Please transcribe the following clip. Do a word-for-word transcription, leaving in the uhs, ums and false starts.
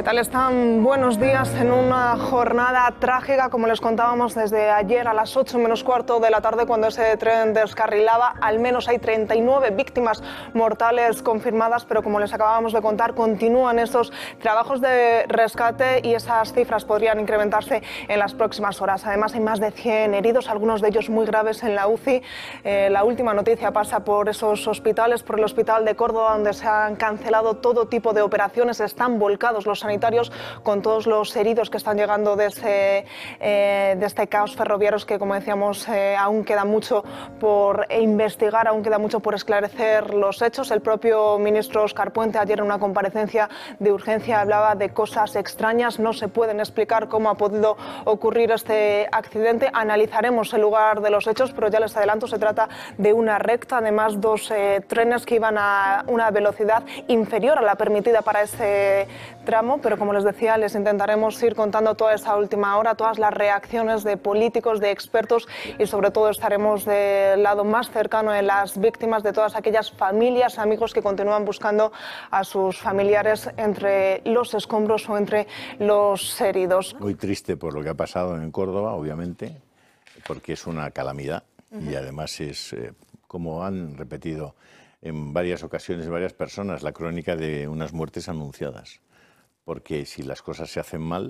¿Qué tal están? Buenos días. En una jornada trágica, como les contábamos desde ayer a las ocho menos cuarto de la tarde, cuando ese tren descarrilaba. Al menos hay treinta y nueve víctimas mortales confirmadas, pero como les acabábamos de contar, continúan estos trabajos de rescate y esas cifras podrían incrementarse en las próximas horas. Además, hay más de cien heridos, algunos de ellos muy graves en la U C I. Eh, la última noticia pasa por esos hospitales, por el hospital de Córdoba, donde se han cancelado todo tipo de operaciones. Están volcados los sanitarios con todos los heridos que están llegando de este, eh, de este caos ferroviario, que, como decíamos, eh, aún queda mucho por investigar, aún queda mucho por esclarecer los hechos. El propio ministro Óscar Puente, ayer en una comparecencia de urgencia, hablaba de cosas extrañas. No se pueden explicar cómo ha podido ocurrir este accidente. Analizaremos el lugar de los hechos, pero ya les adelanto, se trata de una recta, además dos eh, trenes que iban a una velocidad inferior a la permitida para ese tramo, pero como les decía, les intentaremos ir contando toda esa última hora, todas las reacciones de políticos, de expertos, y sobre todo estaremos del lado más cercano de las víctimas, de todas aquellas familias, amigos que continúan buscando a sus familiares entre los escombros o entre los heridos. Muy triste por lo que ha pasado en Córdoba, obviamente, porque es una calamidad. Uh-huh. Y además es, eh, como han repetido en varias ocasiones varias personas, la crónica de unas muertes anunciadas. Porque si las cosas se hacen mal,